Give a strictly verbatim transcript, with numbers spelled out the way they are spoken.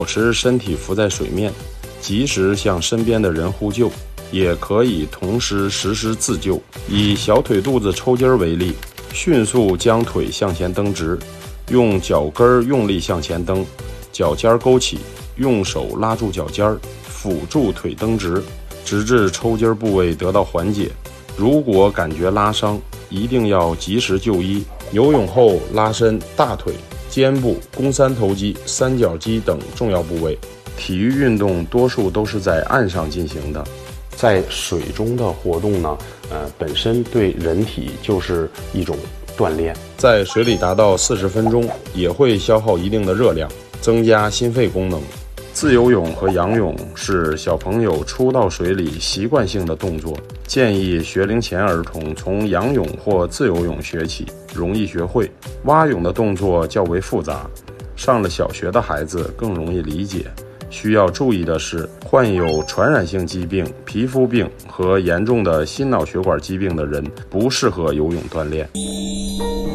保持身体浮在水面，及时向身边的人呼救，也可以同时实施自救。以小腿肚子抽筋为例，迅速将腿向前蹬直，用脚跟用力向前蹬，脚尖勾起，用手拉住脚尖，辅助腿蹬直，直至抽筋部位得到缓解。如果感觉拉伤，一定要及时就医。游泳后拉伸大腿、肩部、肱三头肌、三角肌等重要部位。体育运动多数都是在岸上进行的，在水中的活动呢，呃，本身对人体就是一种锻炼。在水里达到四十分钟，也会消耗一定的热量，增加心肺功能。自由泳和仰泳是小朋友初到水里习惯性的动作，建议学龄前儿童从仰泳或自由泳学起，容易学会。蛙泳的动作较为复杂，上了小学的孩子更容易理解。需要注意的是，患有传染性疾病、皮肤病和严重的心脑血管疾病的人不适合游泳锻炼。